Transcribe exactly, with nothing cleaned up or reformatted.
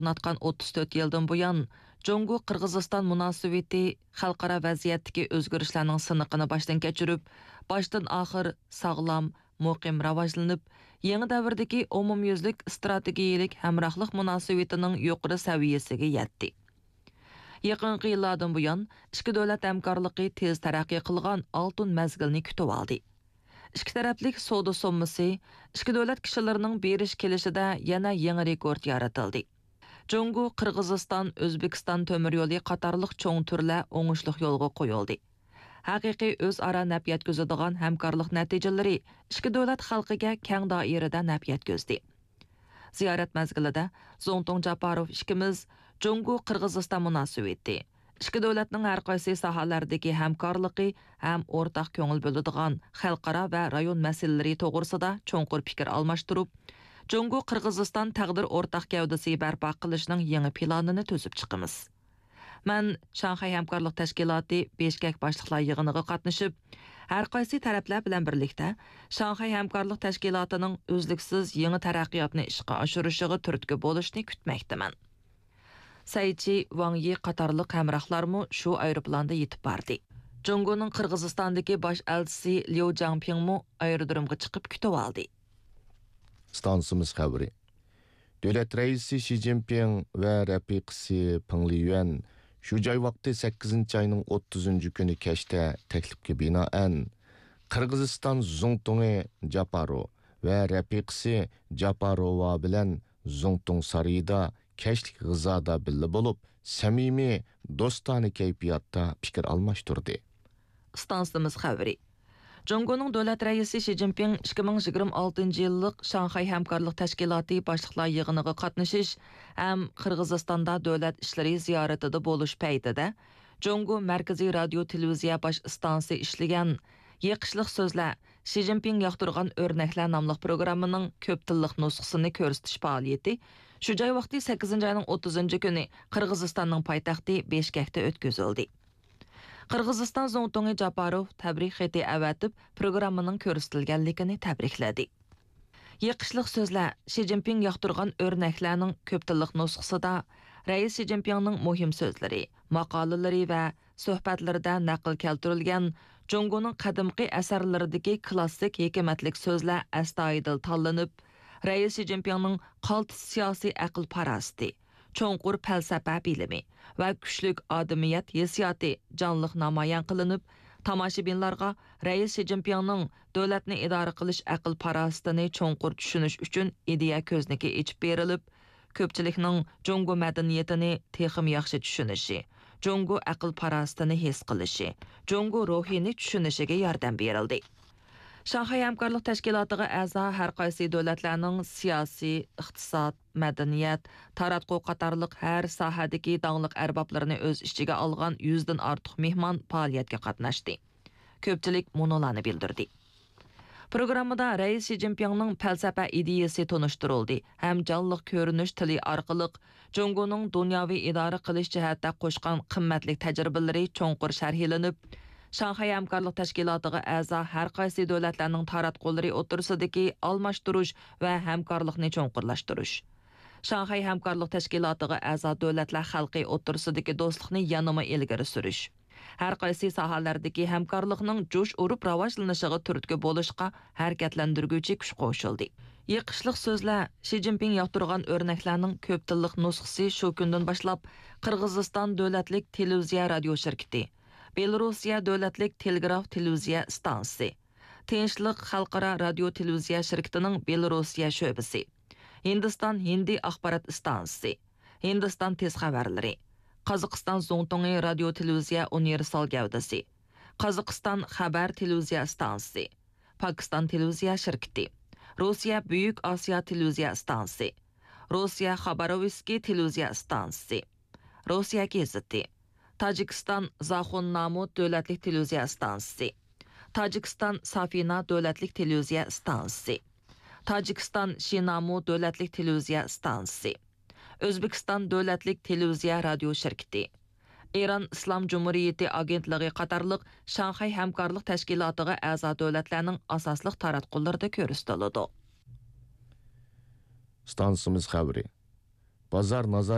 Natqan o'ttiz to'rt yildan buyon Jongo Qirg'iziston munosabati xalqaro vaziyatdagi o'zgarishlarning siniqini boshdan kechirib, boshdan oxir sog'lom, muqim rivojlanib, yangi davrdagi umumyuzlik strategiyalik hamrohlik munosabatining yuqori saviyasiga yetdi. Yaqinqi yillardan buyon ikki davlat hamkorligi tez taraqqiy qilgan oltin mazgilni kutib oldi. İki taraflik savdo summasi ikki davlat kishilarining berish kelishida yana yangi rekord yaratildi. Jongo, Qirg'iziston, O'zbekiston temir yo'li qatorliq cho'ng turlar o'ngishli yo'lga qo'yildi. Haqiqiy o'zaro naf yetkazadigan hamkorlik natijalari ikki davlat xalqiga keng doirada naf yetkazdi. Ziyorat mazgilida Zo'ngtong Japarov ikkimiz Jongo Qirg'iziston munosabati ikki davlatning har qaysi sohalardagi hamkorligi ham o'rtaq ko'ngil bo'ladigan xalqaro va rayon masalalari to'g'risida cho'nqur fikr almashtirib, Jongo Qirg'iziston taqdir o'rtaq gavdasi barpo qilishning yangi planini tuzib chiqamiz. Men Shanxay hamkorlik tashkiloti Beshkek boshliqlar yig'iniga qatnashib, har qaysi taraflar bilan birlikda Shanxay hamkorlik tashkilotining uzluksiz yangi taraqqiyotni ishga oshirishiga turtki bo'lishni kutmoqdaman. Saychi Wang Yi qatorliq hamrohlarmu shu aeroplanda yetib bordi. Jongoning Qirg'izistondagi bosh elchisi Liu Jiangpingmu aerodromga chiqib kutib oldi. Stansimiz xabari. Davlat raisi Xi Jinping va rafiqasi Peng Liyuan shu joy vaqti sakkizinchi oyning o'ttizinchi kuni kechda taklifga binoan Qirg'iziston Zo'ngtongi Japaro va rafiqasi Japarova bilan Zo'ngtong sarayida keşlik g'izada billa bo'lib, samimiy do'stona kayfiyatda fikr almashtirdi. Stansimiz xabari. Jongoning davlat raisi Xi Jinping ikki ming yigirma oltinchi yillik Shanxay hamkorlik tashkiloti boshliqlar yig'iniga qatnashish ham Qirg'izistonda davlat ishlari ziyoratida bo'lish paytida Jongo markaziy radio televiziya bosh stansiya ishlagan Yeqishliq so'zlar Xi Jinping yoqtirgan o'rnaklar nomli programmaning ko'p tillik nusxasini ko'rsatish faoliyati shu joy vaqti sakkizinchi oyning o'ttizinchi kuni Qirg'izistonning poytaxti Beshkekda o'tkazildi. Qirg'iziston Zo'ngtongi Japarov tabrik xati avatib programmaning ko'rsatilganligini tabrikladi. Yeqishliq so'zlar Xi Jinping yoqtirgan o'rnaklarning ko'p tillik nusxasida Rais Xi Jinpingning muhim so'zlari, maqolalari va suhbatlarida naql keltirilgan Jongoning qadimgi asarlaridagi klassik hikmatlik so'zlar astoydil tanlanib, Rais Xi Jinpingning qaltis siyosiy aql parasti, cho'nqur falsafa bilimi va kuchlik odamiyat hissiyoti jonliq namoyon qilinib, tomoshabinlarga Rais Xi Jinpingning davlatni idora qilish aql parastini cho'nqur tushunish uchun ideya ko'zniki ichib berilib, ko'pchilikning Jongo madaniyatini texim yaxshi tushunishi, Jongo aql parastini his qilishi, Jongo ruhini tushunishiga yordam berildi. Shanxay hamkorlik tashkilotiga a'zo har qaysi davlatlarning siyosiy, iqtisod, madaniyat, taratquv qatorliq har sohadagi donglik arboblarini o'z ichiga olgan yuzdan ortiq mehmon faoliyatga qatnashdi. Ko'pchilik munolarni bildirdi. Programmada Rais Xi Jinpingning falsafa ideyasi tonishtirildi. Ham jonliq ko'rinish tili orqali Jongoning dunyoviy idora qilish jihatda qo'shgan qimmatli tajribalari cho'nqur sharhlanib, Shanxay hamkorlik tashkilotiga a'zo har qaysi davlatlarning taratqullari o'tirsidagi almashtirish va hamkorlikni cho'nqurlashtirish. Shanxay hamkorlik tashkilotiga a'zo davlatlar xalqi o'tirsidagi do'stlikni yanama ilgari surish. Har qaysi sohalardagi hamkorlikning jo'sh urib rivojlanishiga turtki bo'lishga harakatlantiruvchi kuch qo'shildi. Yeqishliq so'zlar Xi Jinping yoqtirgan o'rnaklarning ko'p tillik nusxasi shu kundan boshlab Qirg'iziston davlatlik televiziya radio shirkati, Belorussiya davlatlik telegraf televiziya stansiyasi, Tinchlik xalqaro radio televiziya shirkatining Belorussiya sho'basi, Hindiston Hindi axborot stansiyasi, Hindiston tez xabarlari, Qozog'iston Zo'ngtongi radio televiziya universal gavdasi, Qozog'iston xabar televiziya stansiyasi, Pokiston televiziya shirkati, Rossiya Buyuk Osiyo televiziya stansiyasi, Rossiya Xabarovskiy televiziya stansiyasi, Rossiya gazeti, Tojikiston Zaxun Namut davlatlik televiziya stansiyasi, Tojikiston Safina davlatlik televiziya stansiyasi, Tojikiston Shinamu davlatlik televiziya stansiyasi, O'zbekiston davlatlik televiziya radio shirkati, Eron Islom Jumhuriyati agentligi qatorliq Shanxay hamkorlik tashkilotiga a'zo davlatlarning asosliq taratqullarida ko'rsatiladi. Stansimiz xabari. Bozor nazar